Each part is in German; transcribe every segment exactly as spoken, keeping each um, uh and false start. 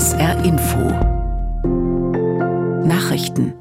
S R Info Nachrichten.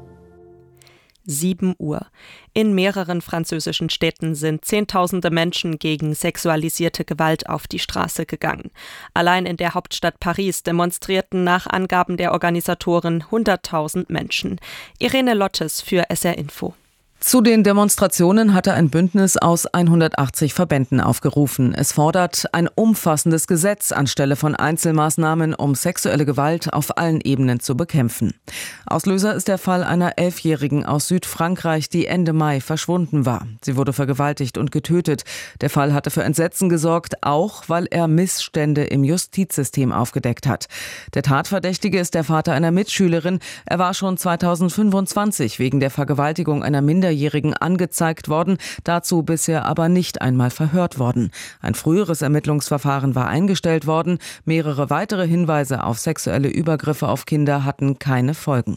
sieben Uhr. In mehreren französischen Städten sind Zehntausende Menschen gegen sexualisierte Gewalt auf die Straße gegangen. Allein in der Hauptstadt Paris demonstrierten nach Angaben der Organisatoren hunderttausend Menschen. Irene Lottes für S R Info. Zu den Demonstrationen hatte ein Bündnis aus hundertachtzig Verbänden aufgerufen. Es fordert ein umfassendes Gesetz anstelle von Einzelmaßnahmen, um sexuelle Gewalt auf allen Ebenen zu bekämpfen. Auslöser ist der Fall einer Elfjährigen aus Südfrankreich, die Ende Mai verschwunden war. Sie wurde vergewaltigt und getötet. Der Fall hatte für Entsetzen gesorgt, auch weil er Missstände im Justizsystem aufgedeckt hat. Der Tatverdächtige ist der Vater einer Mitschülerin. Er war schon zweitausendfünfundzwanzig wegen der Vergewaltigung einer Minderjährigen angezeigt worden, dazu bisher aber nicht einmal verhört worden. Ein früheres Ermittlungsverfahren war eingestellt worden, mehrere weitere Hinweise auf sexuelle Übergriffe auf Kinder hatten keine Folgen.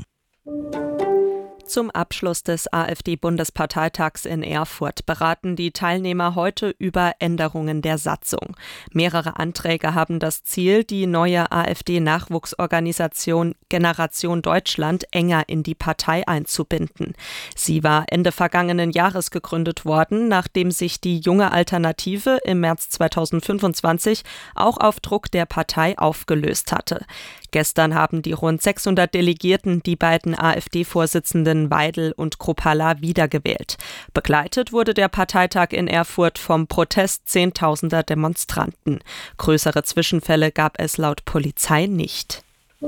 Zum Abschluss des AfD-Bundesparteitags in Erfurt beraten die Teilnehmer heute über Änderungen der Satzung. Mehrere Anträge haben das Ziel, die neue AfD-Nachwuchsorganisation Generation Deutschland enger in die Partei einzubinden. Sie war Ende vergangenen Jahres gegründet worden, nachdem sich die Junge Alternative im März zweitausendfünfundzwanzig auch auf Druck der Partei aufgelöst hatte. Gestern haben die rund sechshundert Delegierten die beiden AfD-Vorsitzenden Weidel und Kruppalla wiedergewählt. Begleitet wurde der Parteitag in Erfurt vom Protest zehntausender Demonstranten. Größere Zwischenfälle gab es laut Polizei nicht.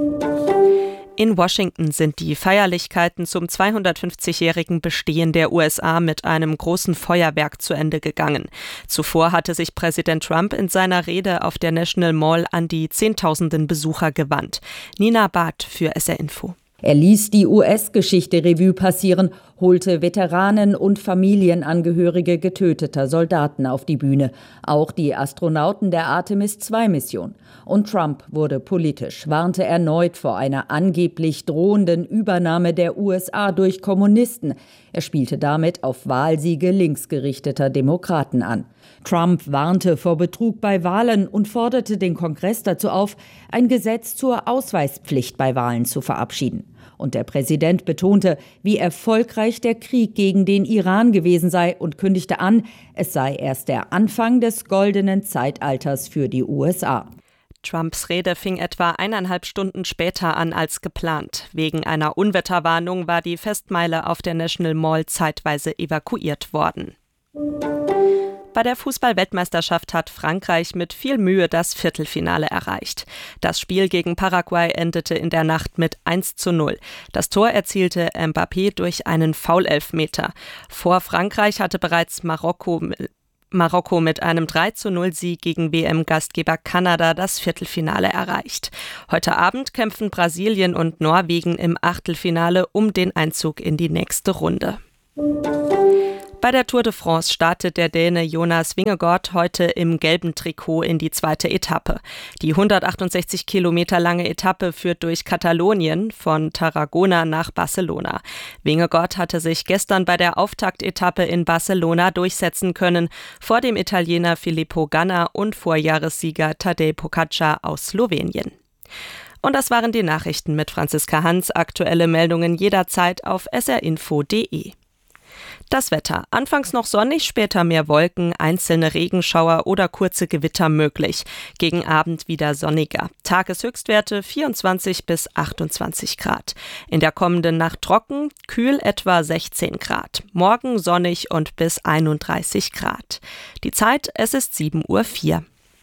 In Washington sind die Feierlichkeiten zum zweihundertfünfzigjährigen Bestehen der U S A mit einem großen Feuerwerk zu Ende gegangen. Zuvor hatte sich Präsident Trump in seiner Rede auf der National Mall an die Zehntausenden Besucher gewandt. Nina Barth für S R Info. Er ließ die U S-Geschichte Revue passieren, holte Veteranen und Familienangehörige getöteter Soldaten auf die Bühne, auch die Astronauten der Artemis zwei Mission. Und Trump wurde politisch, warnte erneut vor einer angeblich drohenden Übernahme der U S A durch Kommunisten. Er spielte damit auf Wahlsiege linksgerichteter Demokraten an. Trump warnte vor Betrug bei Wahlen und forderte den Kongress dazu auf, ein Gesetz zur Ausweispflicht bei Wahlen zu verabschieden. Und der Präsident betonte, wie erfolgreich der Krieg gegen den Iran gewesen sei und kündigte an, es sei erst der Anfang des goldenen Zeitalters für die U S A. Trumps Rede fing etwa eineinhalb Stunden später an als geplant. Wegen einer Unwetterwarnung war die Festmeile auf der National Mall zeitweise evakuiert worden. Bei der Fußball-Weltmeisterschaft hat Frankreich mit viel Mühe das Viertelfinale erreicht. Das Spiel gegen Paraguay endete in der Nacht mit eins zu null. Das Tor erzielte Mbappé durch einen Foulelfmeter. Vor Frankreich hatte bereits Marokko, Marokko mit einem drei zu null Sieg gegen W M-Gastgeber Kanada das Viertelfinale erreicht. Heute Abend kämpfen Brasilien und Norwegen im Achtelfinale um den Einzug in die nächste Runde. Bei der Tour de France startet der Däne Jonas Vingegaard heute im gelben Trikot in die zweite Etappe. Die hundertachtundsechzig Kilometer lange Etappe führt durch Katalonien von Tarragona nach Barcelona. Vingegaard hatte sich gestern bei der Auftaktetappe in Barcelona durchsetzen können vor dem Italiener Filippo Ganna und Vorjahressieger Tadej Pogačar aus Slowenien. Und das waren die Nachrichten mit Franziska Hans. Aktuelle Meldungen jederzeit auf s r info punkt d e. Das Wetter. Anfangs noch sonnig, später mehr Wolken, einzelne Regenschauer oder kurze Gewitter möglich. Gegen Abend wieder sonniger. Tageshöchstwerte vierundzwanzig bis achtundzwanzig Grad. In der kommenden Nacht trocken, kühl etwa sechzehn Grad. Morgen sonnig und bis einunddreißig Grad. Die Zeit, es ist sieben Uhr vier.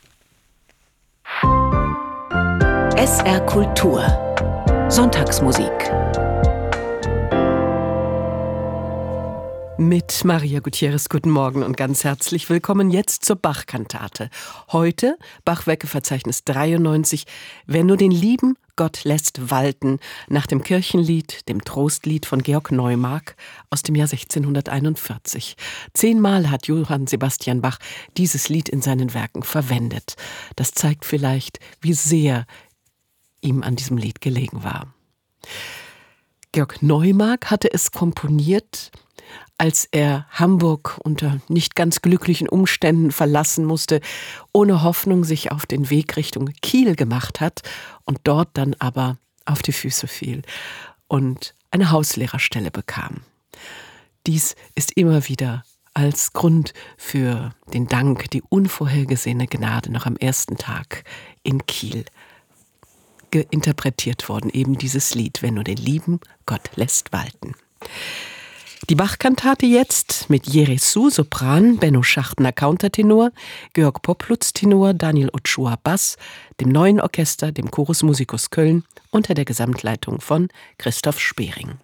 S R Kultur. Sonntagsmusik. Mit Maria Gutierrez, guten Morgen und ganz herzlich willkommen jetzt zur Bach-Kantate. Heute Bach-Werke-Verzeichnis dreiundneunzig, Wenn du den lieben Gott lässt walten, nach dem Kirchenlied, dem Trostlied von Georg Neumark aus dem Jahr sechzehnhunderteinundvierzig. Zehnmal hat Johann Sebastian Bach dieses Lied in seinen Werken verwendet. Das zeigt vielleicht, wie sehr ihm an diesem Lied gelegen war. Georg Neumark hatte es komponiert als er Hamburg unter nicht ganz glücklichen Umständen verlassen musste, ohne Hoffnung sich auf den Weg Richtung Kiel gemacht hat und dort dann aber auf die Füße fiel und eine Hauslehrerstelle bekam. Dies ist immer wieder als Grund für den Dank, die unvorhergesehene Gnade noch am ersten Tag in Kiel interpretiert worden, eben dieses Lied, wenn nur den lieben Gott lässt walten. Die Bach-Kantate jetzt mit Jeresu Sopran, Benno Schachtner Countertenor, Georg Poplutz Tenor, Daniel Ochoa Bass, dem Neuen Orchester, dem Chorus Musicus Köln unter der Gesamtleitung von Christoph Spering.